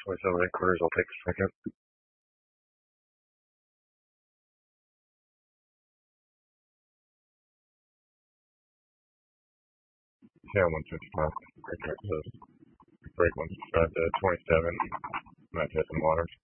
27 headquarters, I'll take a second. Yeah, 155. Break 155 to 27. Might hit some waters.